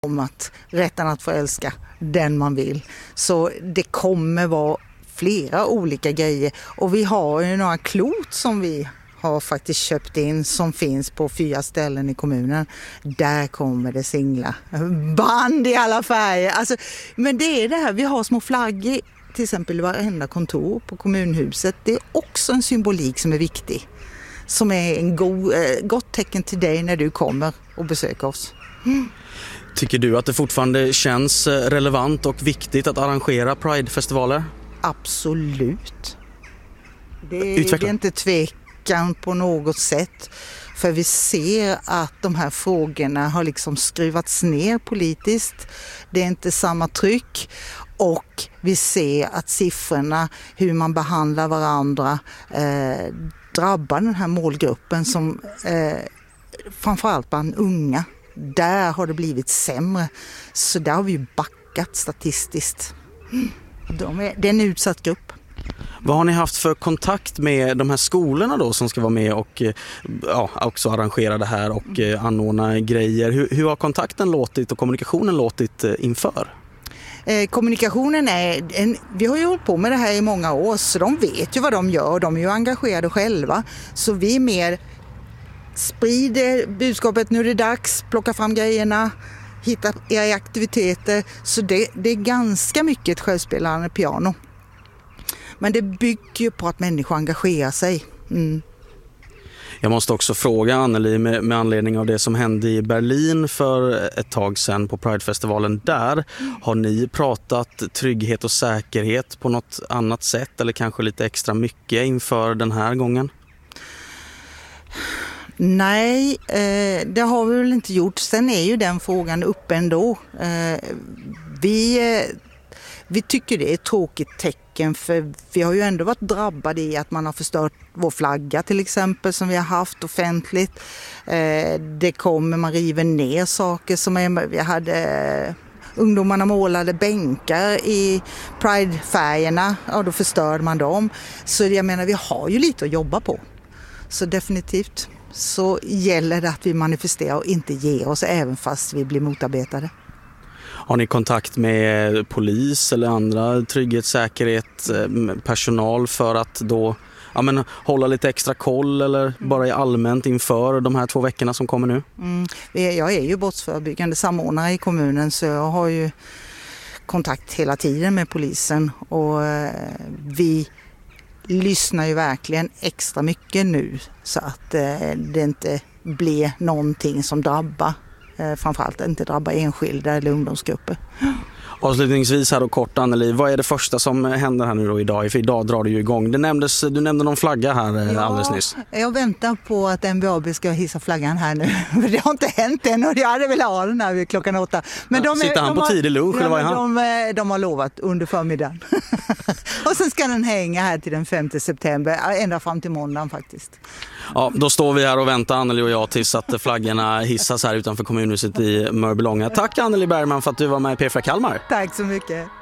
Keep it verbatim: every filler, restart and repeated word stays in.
om att rätten att få älska den man vill. Så det kommer vara flera olika grejer. Och vi har ju några klot som vi har faktiskt köpt in som finns på fyra ställen i kommunen. Där kommer det singla band i alla färger. Alltså, men det är det här, vi har små flaggor till exempel i varenda kontor på kommunhuset. Det är också en symbolik som är viktig. Som är en god, eh, gott tecken till dig när du kommer och besöker oss. Mm. Tycker du att det fortfarande känns relevant och viktigt att arrangera Pride-festivaler? Absolut. Det är, det är inte tvekan på något sätt. För vi ser att de här frågorna har liksom skruvats ner politiskt. Det är inte samma tryck. Och vi ser att siffrorna, hur man behandlar varandra, eh, drabbar den här målgruppen som eh, framförallt bland unga. Där har det blivit sämre. Så där har vi ju backat statistiskt. De är, det är en utsatt grupp. Vad har ni haft för kontakt med de här skolorna då som ska vara med och ja, också arrangera det här och anordna grejer? Hur, hur har kontakten låtit och kommunikationen låtit inför? Eh, kommunikationen är, en, vi har ju hållit på med det här i många år så de vet ju vad de gör och de är ju engagerade själva. Så vi är mer sprider budskapet, nu är det dags, plocka fram grejerna, hitta era aktiviteter. Så det, det är ganska mycket ett självspelande piano. Men det bygger ju på att människor engagerar sig. Mm. Jag måste också fråga Anneli med, med anledning av det som hände i Berlin för ett tag sedan på Pride-festivalen där. Mm. Har ni pratat trygghet och säkerhet på något annat sätt eller kanske lite extra mycket inför den här gången? Nej, eh, det har vi väl inte gjort. Sen är ju den frågan uppe ändå. Eh, vi, eh, vi tycker det är ett tråkigt tecken för vi har ju ändå varit drabbade i att man har förstört vår flagga till exempel som vi har haft offentligt. Eh, det kommer, man river ner saker som är, vi hade... Eh, ungdomarna målade bänkar i Pride-färgerna, ja då förstörde man dem. Så jag menar vi har ju lite att jobba på. Så definitivt så gäller det att vi manifesterar och inte ger oss även fast vi blir motarbetade. Har ni kontakt med polis eller andra trygghetssäkerhet personal för att då ja, men, hålla lite extra koll eller bara i allmänt inför de här två veckorna som kommer nu? Mm. Jag är ju brottsförebyggande samordnare i kommunen så jag har ju kontakt hela tiden med polisen och vi lyssnar ju verkligen extra mycket nu så att eh, det inte blir någonting som drabbar, eh, framförallt inte drabbar enskilda eller ungdomsgrupper. Avslutningsvis här då kort Anneli, vad är det första som händer här nu då idag? För idag drar du ju igång. Det nämndes, du nämnde någon flagga här ja, alldeles nyss. Jag väntar på att M B A B ska hissa flaggan här nu. För det har inte hänt än och jag hade velat ha den här vid klockan åtta. Men ja, de, sitter han de på har, tidig lunch eller vad är han? De, de har lovat under förmiddagen. Och sen ska den hänga här till den femte september, ända fram till måndagen faktiskt. Ja, då står vi här och väntar Anneli och jag tills att flaggorna hissas här utanför kommunhuset i Mörbylånga. Tack Anneli Bergman för att du var med i P fyra Kalmar. Tack så mycket.